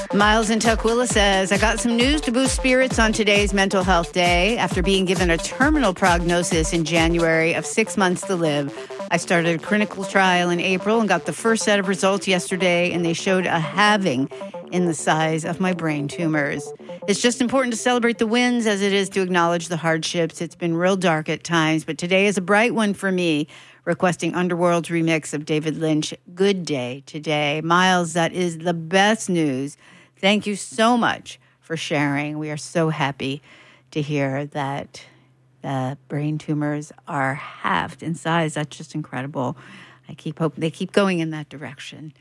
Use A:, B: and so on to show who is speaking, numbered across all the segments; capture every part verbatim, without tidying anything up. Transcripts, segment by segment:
A: Miles in Tukwila says, I got some news to boost spirits on today's Mental Health Day. After being given a terminal prognosis in January of six months to live, I started a clinical trial in April and got the first set of results yesterday, and they showed a halving in the size of my brain tumors. It's just important to celebrate the wins as it is to acknowledge the hardships. It's been real dark at times, but today is a bright one for me. Requesting Underworld's remix of David Lynch, Good Day Today. Miles, that is the best news. Thank you so much for sharing. We are so happy to hear that the brain tumors are halved in size. That's just incredible. I keep hoping they keep going in that direction.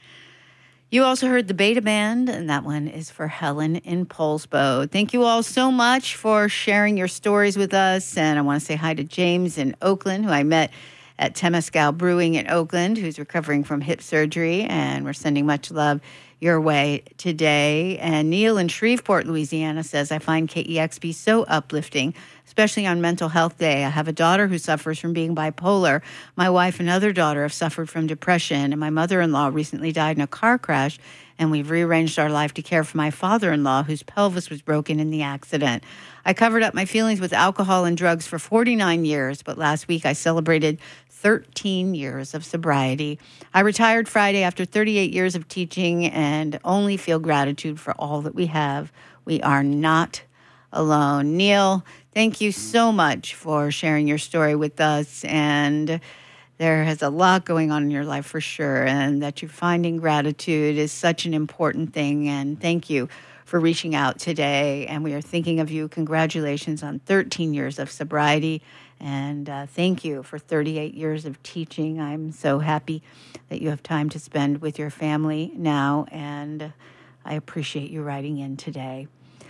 A: You also heard the Beta Band, and that one is for Helen in Poulsbo. Thank you all so much for sharing your stories with us. And I want to say hi to James in Oakland, who I met at Temescal Brewing in Oakland, who's recovering from hip surgery, and we're sending much love your way today. And Neil in Shreveport, Louisiana says, I find K E X P so uplifting, especially on Mental Health Day. I have a daughter who suffers from being bipolar. My wife and other daughter have suffered from depression, and my mother-in-law recently died in a car crash, and we've rearranged our life to care for my father-in-law, whose pelvis was broken in the accident. I covered up my feelings with alcohol and drugs for forty-nine years, but last week I celebrated thirteen years of sobriety. I retired Friday after thirty-eight years of teaching and only feel gratitude for all that we have. We are not alone. Neil, thank you so much for sharing your story with us. And there is a lot going on in your life for sure. And that you're finding gratitude is such an important thing. And thank you for reaching out today. And we are thinking of you. Congratulations on thirteen years of sobriety. And uh, thank you for thirty-eight years of teaching. I'm so happy that you have time to spend with your family now, and I appreciate you writing in today.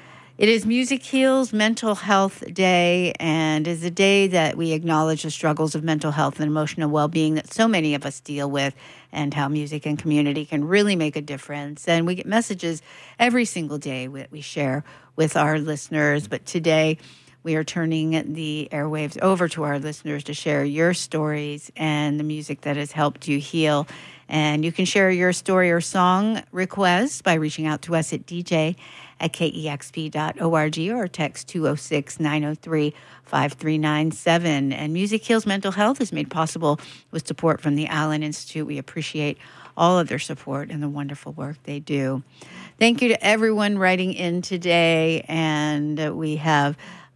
A: It is Music Heals Mental Health Day, and is a day that we acknowledge the struggles of mental health and emotional well-being that so many of us deal with, and how music and community can really make a difference. And we get messages every single day that we share with our listeners, but today we are turning the airwaves over to our listeners to share your stories and the music that has helped you heal. And you can share your story or song requests by reaching out to us at d j at k e x p dot org or text two oh six, nine oh three, five three nine seven. And Music Heals Mental Health is made possible with support from the Allen Institute. We appreciate all of their support and the wonderful work they do. Thank you to everyone writing in today. And we have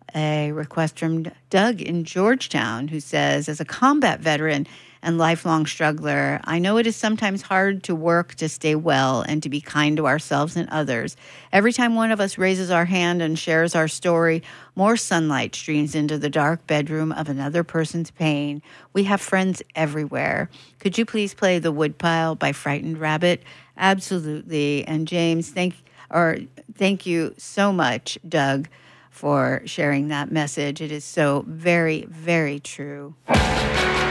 A: a request from Doug in Georgetown, who says, as a combat veteran and lifelong struggler, I know it is sometimes hard to work to stay well and to be kind to ourselves and others. Every time one of us raises our hand and shares our story, more sunlight streams into the dark bedroom of another person's pain. We have friends everywhere. Could you please play The Woodpile by Frightened Rabbit? Absolutely. And James, thank or thank you so much, Doug, for sharing that message. It is so very, very true.